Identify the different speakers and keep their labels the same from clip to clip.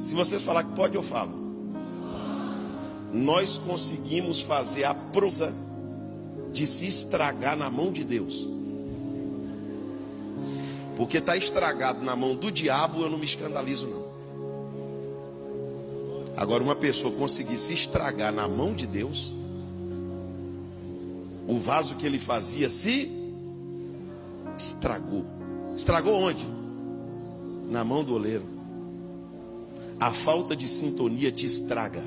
Speaker 1: Se vocês falar que pode, eu falo. Nós conseguimos fazer a proeza de se estragar na mão de Deus. Porque está estragado na mão do diabo, eu não me escandalizo não. Agora, uma pessoa conseguir se estragar na mão de Deus, o vaso que ele fazia se estragou. Estragou onde? Na mão do oleiro. A falta de sintonia te estraga.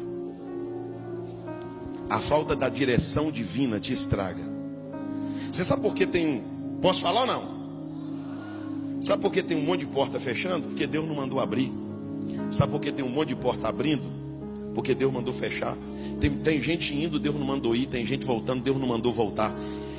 Speaker 1: A falta da direção divina te estraga. Você sabe por que tem... Posso falar ou não? Sabe por que tem um monte de porta fechando? Porque Deus não mandou abrir. Sabe por que tem um monte de porta abrindo? Porque Deus mandou fechar. Tem gente indo, Deus não mandou ir. Tem gente voltando, Deus não mandou voltar.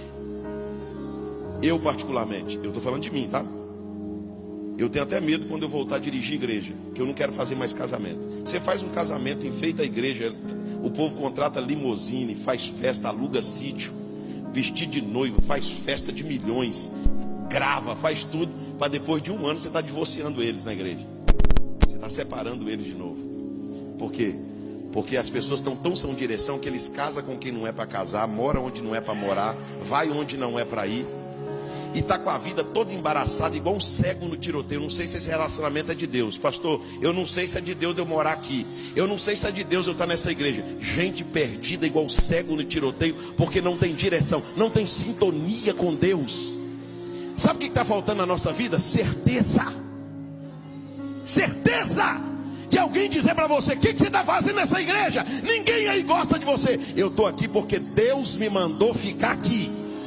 Speaker 1: Eu particularmente, eu estou falando de mim, tá? Eu tenho até medo quando eu voltar a dirigir igreja, que eu não quero fazer mais casamento. Você faz um casamento, enfeita a igreja, o povo contrata limusine, faz festa, aluga sítio, vestido de noivo, faz festa de milhões, grava, faz tudo, para depois de um ano você está divorciando eles na igreja. Você está separando eles de novo. Por quê? Porque as pessoas estão tão sem direção que eles casam com quem não é para casar, moram onde não é para morar, vai onde não é para ir. E está com a vida toda embaraçada, igual um cego no tiroteio. Não sei se esse relacionamento é de Deus. Pastor, eu não sei se é de Deus eu morar aqui. Eu não sei se é de Deus eu estar nessa igreja. Gente perdida igual cego no tiroteio, porque não tem direção, não tem sintonia com Deus. Sabe o que está faltando na nossa vida? Certeza. Certeza de alguém dizer para você: o que você está fazendo nessa igreja? Ninguém aí gosta de você. Eu estou aqui porque Deus me mandou ficar aqui.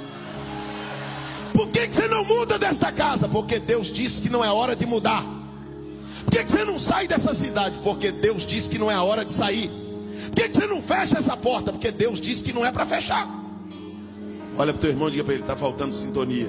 Speaker 1: Por que você não muda desta casa? Porque Deus disse que não é hora de mudar. Por que você não sai dessa cidade? Porque Deus disse que não é a hora de sair. Por que você não fecha essa porta? Porque Deus disse que não é para fechar. Olha para o teu irmão e diga para ele: está faltando sintonia.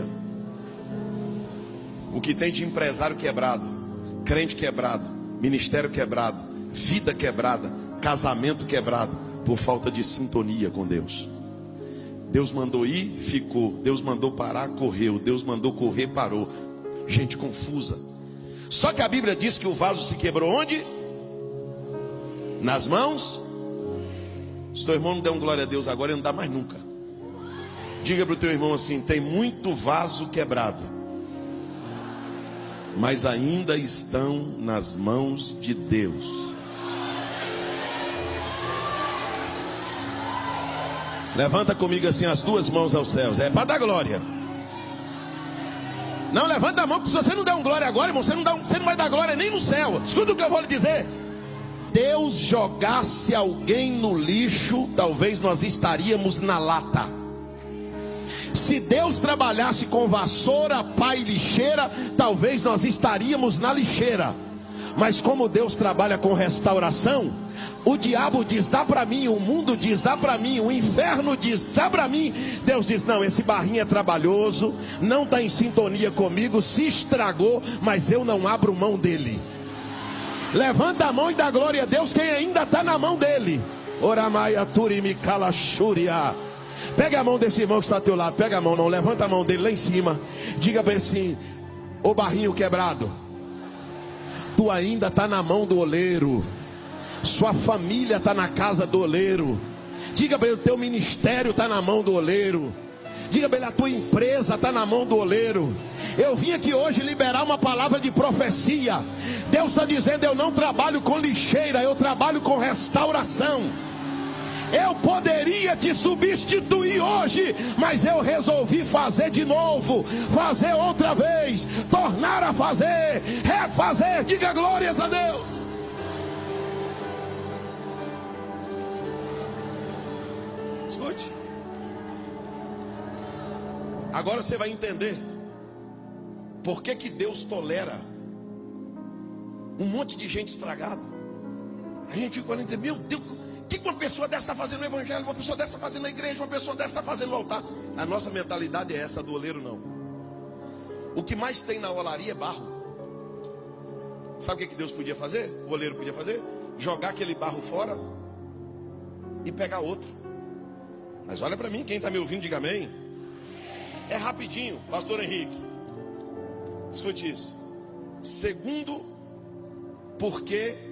Speaker 1: O que tem de empresário quebrado, crente quebrado, ministério quebrado, vida quebrada, casamento quebrado, por falta de sintonia com Deus. Deus mandou ir, ficou. Deus mandou parar, correu. Deus mandou correr, parou. Gente confusa. Só que a Bíblia diz que o vaso se quebrou onde? Nas mãos. Se teu irmão não der um glória a Deus agora, ele não dá mais nunca. Diga para o teu irmão assim: tem muito vaso quebrado, mas ainda estão nas mãos de Deus. Levanta comigo assim as duas mãos aos céus. É para dar glória. Não, levanta a mão, que se você não der um glória agora, irmão, você não vai dar glória nem no céu. Escuta o que eu vou lhe dizer. Deus jogasse alguém no lixo, talvez nós estaríamos na lata. Se Deus trabalhasse com vassoura, pá e lixeira, talvez nós estaríamos na lixeira. Mas como Deus trabalha com restauração, o diabo diz: dá para mim. O mundo diz: dá para mim. O inferno diz: dá para mim. Deus diz: não, esse barrinho é trabalhoso, não está em sintonia comigo, se estragou, mas eu não abro mão dele. Levanta a mão e dá glória a Deus quem ainda está na mão dele. Oramaia turimi kalashúria. Pega a mão desse irmão que está ao teu lado. Pega a mão, não, levanta a mão dele lá em cima. Diga bem assim: ô barrinho quebrado, tu ainda está na mão do oleiro. Sua família está na casa do oleiro. Diga para ele: o teu ministério está na mão do oleiro. Diga para ele: a tua empresa está na mão do oleiro. Eu vim aqui hoje liberar uma palavra de profecia. Deus está dizendo: eu não trabalho com lixeira, eu trabalho com restauração. Eu poderia te substituir hoje, mas eu resolvi fazer de novo, fazer outra vez, tornar a fazer, refazer. Diga glórias a Deus. Escute. Agora você vai entender por que Deus tolera um monte de gente estragada. A gente fica olhando e diz: meu Deus, o que uma pessoa dessa está fazendo no evangelho, uma pessoa dessa está fazendo na igreja, uma pessoa dessa está fazendo no altar? A nossa mentalidade é essa, do oleiro não. O que mais tem na olaria é barro. Sabe o que Deus podia fazer? O oleiro podia fazer? Jogar aquele barro fora e pegar outro. Mas olha para mim, quem está me ouvindo, diga amém. É rapidinho, pastor Henrique. Escute isso. Segundo, porque